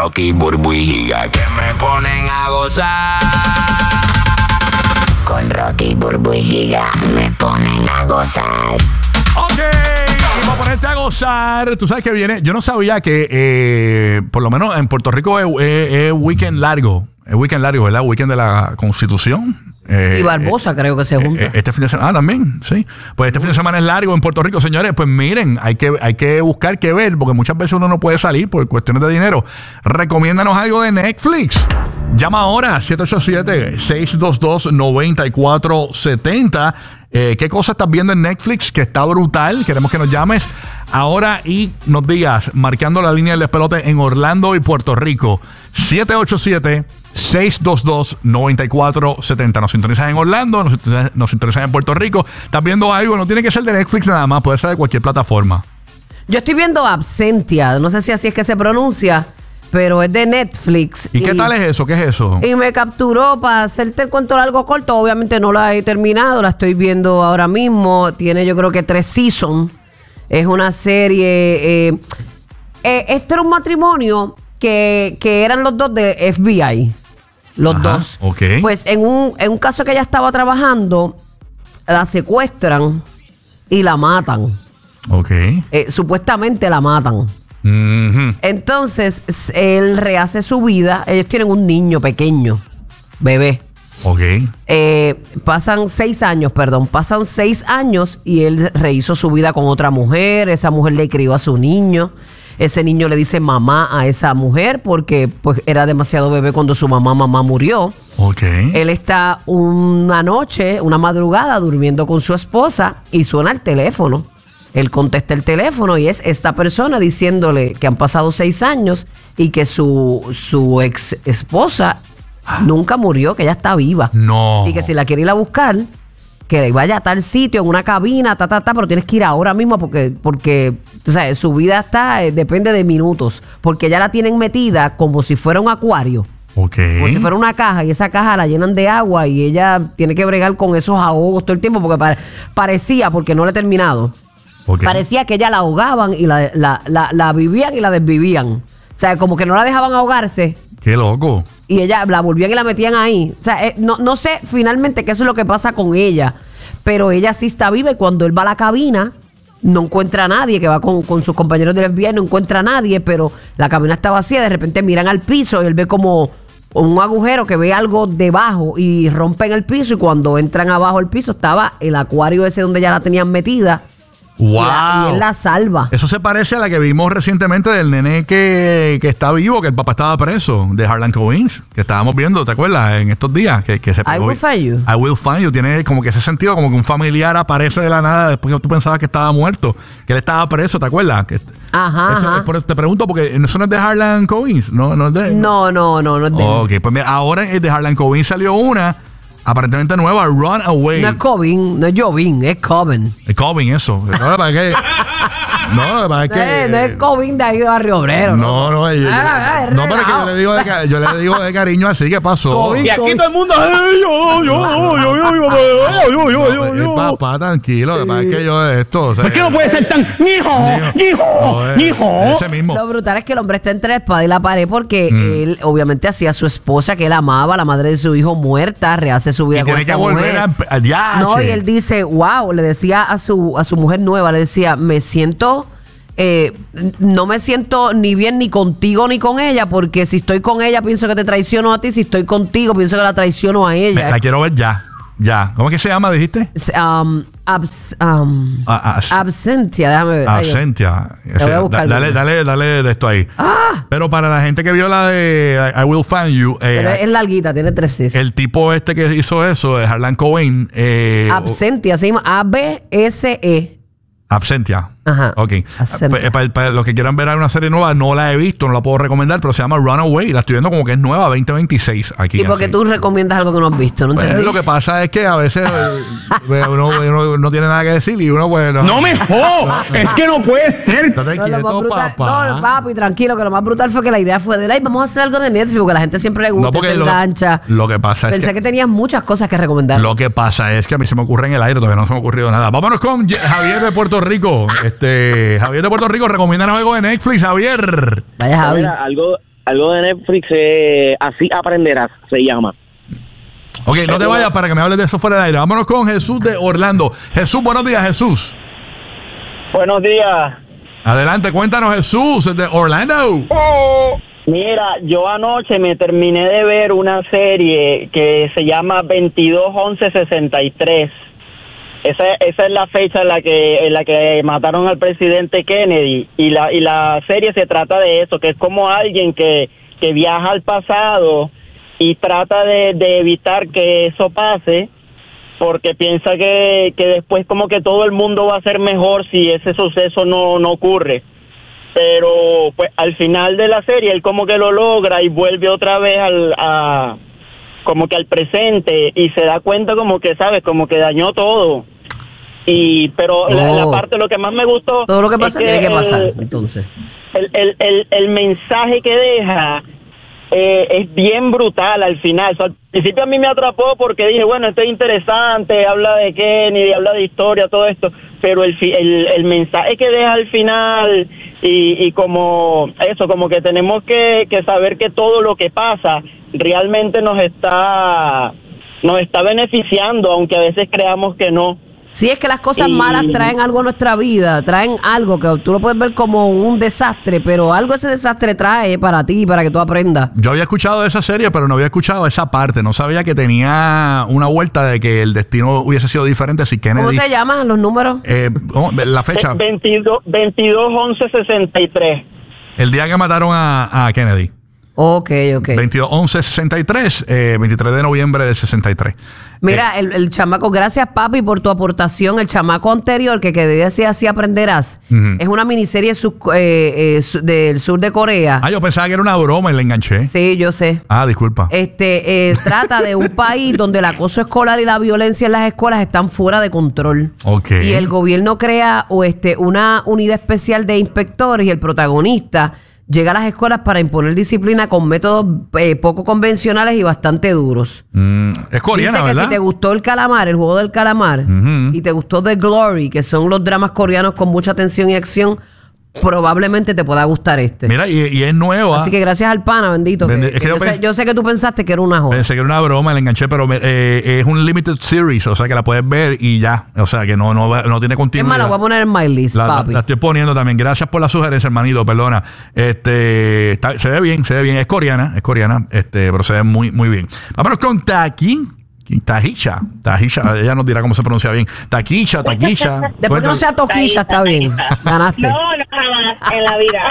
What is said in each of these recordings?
Rocky, Burbu y Giga, que me ponen a gozar. Con Rocky, Burbu y Giga me ponen a gozar. Ok, y para ponerte a gozar, tú sabes que viene. Yo no sabía que por lo menos en Puerto Rico es weekend largo. Es weekend largo, ¿verdad? Weekend de la Constitución. Y Barbosa creo que se junta. Este fin de semana, también, sí. Pues este fin de semana es largo en Puerto Rico, señores. Pues miren, hay que buscar qué ver, porque muchas veces uno no puede salir por cuestiones de dinero. Recomiéndanos algo de Netflix. Llama ahora, 787-622-9470. ¿Qué cosa estás viendo en Netflix que está brutal? Queremos que nos llames ahora y nos digas, marcando la línea del despelote en Orlando y Puerto Rico. 787-622-9470. Nos sintonizas en Orlando, nos sintonizas en Puerto Rico. Estás viendo algo, no tiene que ser de Netflix nada más, puede ser de cualquier plataforma. Yo estoy viendo Absentia, no sé si así es que se pronuncia, pero es de Netflix. ¿Y qué tal es eso? ¿Qué es eso? Y me capturó para hacerte el cuento largo corto. Obviamente no la he terminado, la estoy viendo ahora mismo. Tiene yo creo que 3 seasons. Es una serie... este era un matrimonio que eran los dos de FBI. Los dos. Okay. Pues en un caso que ella estaba trabajando, la secuestran y la matan. Ok. Supuestamente la matan. Mm-hmm. Entonces, él rehace su vida. Ellos tienen un niño pequeño, bebé. Ok. Pasan 6 años y él rehizo su vida con otra mujer. Esa mujer le crió a su niño. Ese niño le dice mamá a esa mujer porque pues era demasiado bebé cuando su mamá murió. Ok. Él está una madrugada durmiendo con su esposa y suena el teléfono. Él contesta el teléfono y es esta persona diciéndole que han pasado 6 años y que su ex esposa nunca murió, que ella está viva. No. Y que si la quiere ir a buscar, que vaya a tal sitio, en una cabina, pero tienes que ir ahora mismo porque tú sabes, su vida depende de minutos. Porque ella la tienen metida como si fuera un acuario. Okay. Como si fuera una caja, y esa caja la llenan de agua y ella tiene que bregar con esos ahogos todo el tiempo porque parecía, porque no la he terminado, parecía que ella la ahogaban y la vivían y la desvivían. O sea, como que no la dejaban ahogarse. ¡Qué loco! Y ella la volvían y la metían ahí. O sea, no sé finalmente qué es lo que pasa con ella, pero ella sí está viva y cuando él va a la cabina no encuentra a nadie, que va con sus compañeros del FBI, no encuentra a nadie, pero la cabina está vacía. De repente miran al piso y él ve como un agujero, que ve algo debajo y rompen el piso, y cuando entran abajo al piso estaba el acuario ese donde ya la tenían metida. ¡Wow! Y él la salva. Eso se parece a la que vimos recientemente del nene que está vivo, que el papá estaba preso, de Harlan Coben, que estábamos viendo, ¿te acuerdas? En estos días. Que se I Will Find You. I Will Find You. Tiene como que ese sentido, como que un familiar aparece de la nada después que tú pensabas que estaba muerto, que él estaba preso, ¿te acuerdas? Ajá. Te pregunto porque eso no es de Harlan Coben, ¿no es de? No es de Ok, pues mira, ahora de Harlan Coben salió una aparentemente nueva, Runaway. No es Coben, no es Joven, es Coben. Es Coben, eso. ¿Para qué? No es Coben de ahí de Barrio Obrero. No, pero es que yo le digo de cariño así. ¿Qué pasó? Coben, y aquí todo el mundo. Papá, tranquilo. Es que yo de esto. ¿Por qué no puede ser tan hijo? Ese mismo. Lo brutal es que el hombre está entre la espada y la pared porque él obviamente hacía a su esposa, que él amaba, la madre de su hijo muerta, rehace su vida y con tiene esta que volver mujer. No, y él dice, wow, le decía a su mujer nueva, le decía, no me siento ni bien ni contigo ni con ella, porque si estoy con ella pienso que te traiciono a ti, si estoy contigo pienso que la traiciono a ella. La quiero ver ya. ¿Cómo es que se llama, dijiste? Absentia, déjame ver. Absentia. Voy a buscar. Dale de esto ahí. Pero para la gente que vio la de I Will Find You, pero es larguita, tiene 3 seasons. el tipo que hizo eso, de Harlan Coben, Absentia, se llama ABSE. Absentia. Ajá. Ok. Para los que quieran ver una serie nueva, no la he visto, no la puedo recomendar, pero se llama Runaway. La estoy viendo como que es nueva, 2026 aquí. ¿Y por qué tú recomiendas algo que no has visto? No pues lo que pasa es que a veces uno no tiene nada que decir y uno pues... ¡No me jodas! Es que no puede ser. No, papi, tranquilo, que lo más brutal fue que la idea fue de él. Vamos a hacer algo de Netflix, porque a la gente siempre le gusta, se engancha. Lo que pasa Pensé que tenías muchas cosas que recomendar. Lo que pasa es que a mí se me ocurre en el aire, todavía no se me ha ocurrido nada. Vámonos con Javier de Puerto Rico. Javier de Puerto Rico, recomiéndanos algo de Netflix, Javier. Vaya, Javier. algo de Netflix, Así Aprenderás, se llama. Ok, no te vayas para que me hables de eso fuera del aire. Vámonos con Jesús de Orlando. Jesús, buenos días, Jesús. Buenos días. Adelante, cuéntanos, Jesús de Orlando. Mira, yo anoche me terminé de ver una serie que se llama 22-11-63. Esa es la fecha en la que mataron al presidente Kennedy, y la serie se trata de eso, que es como alguien que viaja al pasado y trata de evitar que eso pase, porque piensa que después como que todo el mundo va a ser mejor si ese suceso no ocurre. Pero pues al final de la serie él como que lo logra y vuelve otra vez como que al presente, y se da cuenta como que, ¿sabes? Como que dañó todo. Pero la parte, lo que más me gustó... Todo lo que pasa tiene que pasar, el, entonces. El mensaje que deja es bien brutal al final. O sea, al principio a mí me atrapó porque dije, bueno, esto es interesante, habla de Kennedy, habla de historia, todo esto, pero el mensaje que deja al final y como eso, como que tenemos que saber que todo lo que pasa realmente nos está beneficiando, aunque a veces creamos que no. Sí, es que las cosas malas traen algo a nuestra vida, traen algo que tú lo puedes ver como un desastre, pero algo ese desastre trae para ti, para que tú aprendas. Yo había escuchado de esa serie, pero no había escuchado esa parte. No sabía que tenía una vuelta de que el destino hubiese sido diferente si Kennedy... ¿Cómo se llaman los números? La fecha. 22-11-63. El día que mataron a Kennedy. Ok. 22-11-63, 23 de noviembre del 63. Mira, el chamaco, gracias papi por tu aportación. El chamaco anterior que decía Así Aprenderás, es una miniserie del sur de Corea. Yo pensaba que era una broma y la enganché. Sí, yo sé. Disculpa. Trata de un país donde el acoso escolar y la violencia en las escuelas están fuera de control. Ok. Y el gobierno crea una unidad especial de inspectores, y el protagonista llega a las escuelas para imponer disciplina con métodos poco convencionales y bastante duros. Es coreana, dice que ¿verdad? si te gustó el juego del calamar, y te gustó The Glory, que son los dramas coreanos con mucha tensión y acción, probablemente te pueda gustar este. Mira, y es nueva. Así que gracias al pana, bendito. Yo sé que tú pensaste que era una joda. Pensé que era una broma, la enganché, pero es un limited series, o sea que la puedes ver y ya. O sea que no tiene Es continuidad. más, la voy a poner en my list, papi. La estoy poniendo también. Gracias por la sugerencia, hermanito, perdona. Se ve bien. Es coreana, pero se ve muy, muy bien. Vámonos con Tahisha, ella nos dirá cómo se pronuncia bien. Taquisha. Después que no sea Toquilla, está bien. Ganaste. No, jamás en la vida.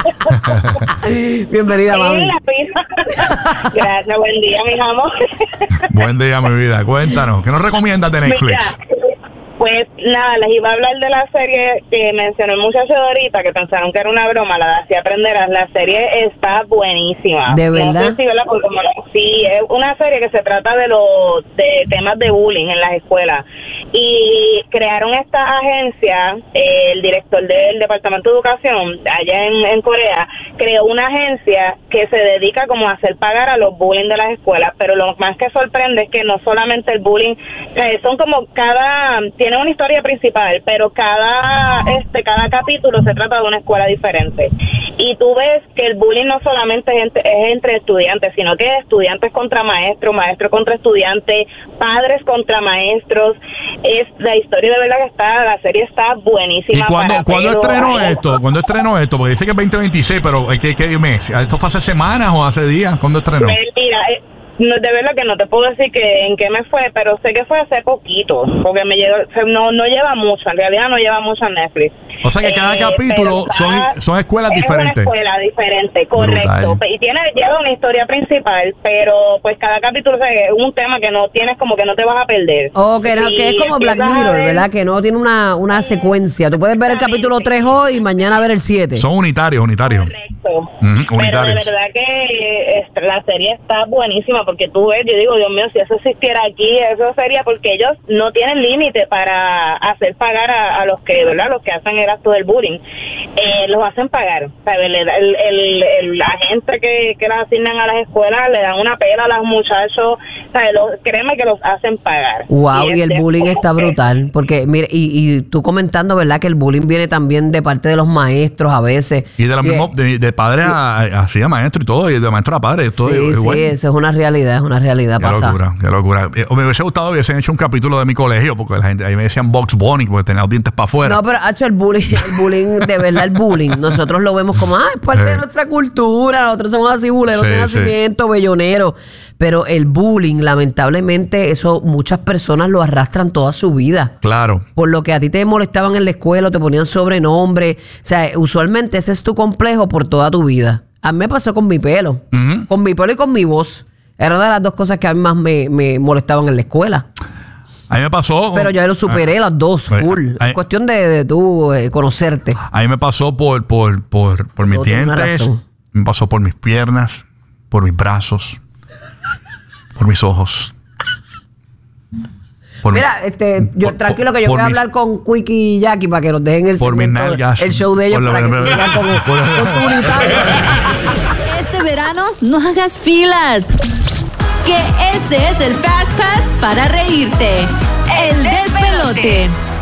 Bienvenida, mami. Gracias, buen día, mis amores. Buen día, mi vida. Cuéntanos, ¿qué nos recomiendas de Netflix? Mira, pues nada, les iba a hablar de la serie que mencionó el muchacho de ahorita, que pensaron que era una broma, la de Así Aprenderás. La serie está buenísima. ¿De verdad? No sé si verla porque sí, es una serie que se trata de temas de bullying en las escuelas. Y crearon esta agencia, el director del Departamento de Educación allá en Corea, creó una agencia que se dedica como a hacer pagar a los bullying de las escuelas, pero lo más que sorprende es que no solamente el bullying, son como tiene una historia principal, pero cada capítulo se trata de una escuela diferente. Y tú ves que el bullying no solamente es entre estudiantes, sino que estudiantes contra maestros, maestros contra estudiantes, padres contra maestros. Es la historia de verdad que la serie está buenísima. ¿Y cuándo estrenó esto? ¿Cuándo estrenó esto? Porque dice que es 2026, pero ¿qué mes? ¿Esto fue hace semanas o hace días? ¿Cuándo estrenó? Mira, no, de verdad que no te puedo decir en qué me fue, pero sé que fue hace poquito, porque no lleva mucho, en realidad no lleva mucho en Netflix. O sea que cada capítulo son escuelas diferentes. Es una escuela diferente, correcto. Brutal. Y lleva una historia principal, pero pues cada capítulo es un tema que no tienes, como que no te vas a perder. Que es como Black Mirror, ¿verdad? Que no tiene una secuencia. Tú puedes ver el capítulo 3 hoy y mañana ver el 7. Son unitarios. Correcto. Pero de verdad que la serie está buenísima. problema, porque tú ves, yo digo, Dios mío, si eso existiera aquí, eso sería porque ellos no tienen límite para hacer pagar a los que, ¿verdad? Los que hacen el acto del bullying, los hacen pagar, ¿sabes? La gente que las asignan a las escuelas le dan una pela a los muchachos, ¿sabes? Créeme que los hacen pagar. Wow, y el bullying está brutal, porque mire, y tú comentando, ¿verdad? Que el bullying viene también de parte de los maestros a veces. Y de los mismos, de padre a maestro y todo, y de maestro a padre. Todo igual. Sí, eso es una realidad Qué pasada. locura, qué locura. Me hubiese gustado que hubiesen hecho un capítulo de mi colegio, porque la gente ahí me decían Box Bunny, porque tenía los dientes para afuera. No, pero el bullying, de verdad, el bullying, nosotros lo vemos como, es parte de nuestra cultura, nosotros somos así buleros de nacimiento, belloneros. Pero el bullying, lamentablemente, eso muchas personas lo arrastran toda su vida. Claro. Por lo que a ti te molestaban en la escuela, te ponían sobrenombre. O sea, usualmente ese es tu complejo por toda tu vida. A mí me pasó con mi pelo. Con mi pelo y con mi voz. Era una de las dos cosas que a mí más me molestaban en la escuela. A mí me pasó... Pero yo lo superé las dos, full. Es cuestión de tú conocerte. A mí me pasó por mis dientes, me pasó por mis piernas, por mis brazos, por mis ojos. Mira, tranquilo que yo voy a hablar con Quickie y Jackie para que nos dejen el segmento, el show de ellos para que tú sigas con tu unitario. Este verano no hagas filas. Que este es el Fast Pass para reírte. El despelote.